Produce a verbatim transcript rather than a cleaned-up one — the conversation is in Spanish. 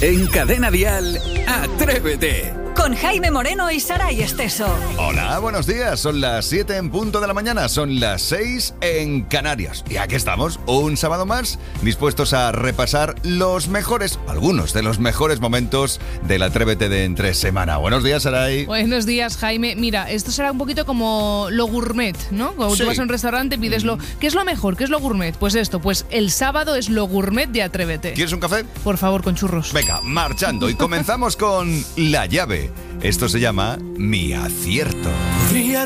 En Cadena Dial, Atrévete. Con Jaime Moreno y Saray Esteso. Hola, buenos días. Son las siete en punto de la mañana. Son las seis en Canarias. Y aquí estamos, un sábado más, dispuestos a repasar los mejores, algunos de los mejores momentos del Atrévete de entre semana. Buenos días, Saray. Buenos días, Jaime. Mira, esto será un poquito como lo gourmet, ¿no? Cuando Sí. tú vas a un restaurante, pides lo... ¿Qué es lo mejor? ¿Qué es lo gourmet? Pues esto, pues el sábado es lo gourmet de Atrévete. ¿Quieres un café? Por favor, con churros. Venga, marchando. Y comenzamos con La Llave. Esto se llama Mi Acierto.